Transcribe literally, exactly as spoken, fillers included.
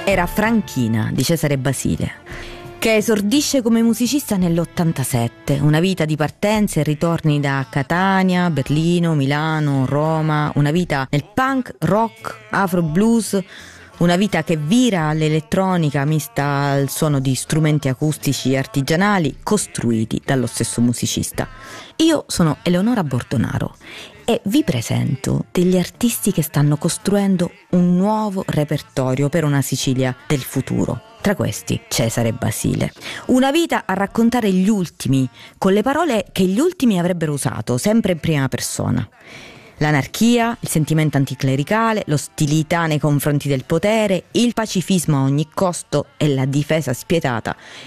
Era Franchina di Cesare Basile, che esordisce come musicista nell'ottantasette, una vita di partenze e ritorni da Catania, Berlino, Milano, Roma, una vita nel punk, rock, afro blues, una vita che vira all'elettronica mista al suono di strumenti acustici artigianali costruiti dallo stesso musicista. Io sono Eleonora Bordonaro e vi presento degli artisti che stanno costruendo un nuovo repertorio per una Sicilia del futuro. Tra questi Cesare Basile. Una vita a raccontare gli ultimi, con le parole che gli ultimi avrebbero usato, sempre in prima persona. L'anarchia, il sentimento anticlericale, l'ostilità nei confronti del potere, il pacifismo a ogni costo e la difesa spietata